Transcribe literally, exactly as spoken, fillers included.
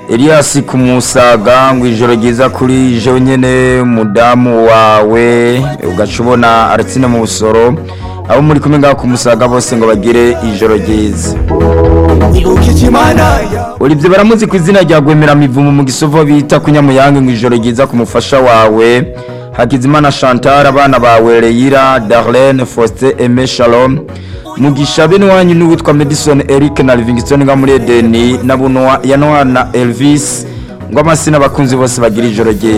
Elias kumusaga ngo ijoro ryiza kuri jewe nyene mudamu wawe ugacubona aratsina mu busoro abo muri kumwe ngaho kumusaga bose ngo bagire ijoro ryiza. Olivye baramuzi ku izina rya Gwemera Mivumo mu Gisovo bita kunyamuyange ngo ijoro ryiza ku mufasha wawe Hakizimana Chantal abana bawe Leira Darlene Faustin Aimé Shalom Mugisha bene wanyu n'uwitwa Madison Eric na Livingston nga muri Edeni na Bunwa Yanwa na Elvis ngo amasina bakunzi bose bagira ijoro ryiza.